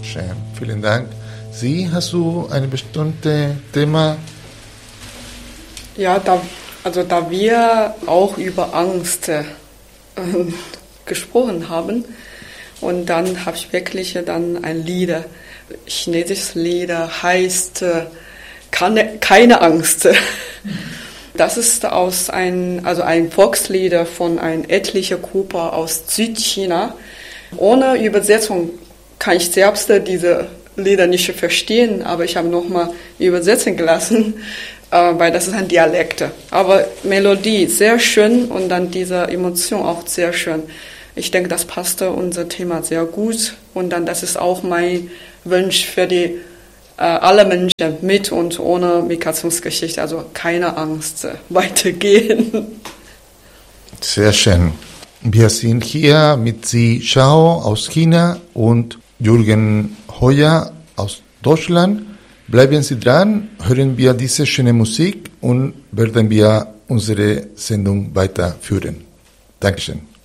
Schön, vielen Dank. Sie, hast du ein bestimmtes Thema? Ja, da wir auch über Angst gesprochen haben, und dann habe ich wirklich dann ein Lied, chinesisches Lied, heißt Keine Angst. Das ist ein Volkslied von einer etlichen Gruppe aus Südchina. Ohne Übersetzung kann ich selbst diese Lieder nicht verstehen, aber ich habe nochmal übersetzen gelassen, weil das ist ein Dialekt. Aber Melodie sehr schön und dann diese Emotion auch sehr schön. Ich denke, das passte unser Thema sehr gut, und dann das ist auch mein Wunsch für alle Menschen mit und ohne Migrationsgeschichte, also keine Angst, weitergehen. Sehr schön. Wir sind hier mit Xi Shao aus China und Jürgen Heuer aus Deutschland. Bleiben Sie dran, hören wir diese schöne Musik und werden wir unsere Sendung weiterführen. Dankeschön.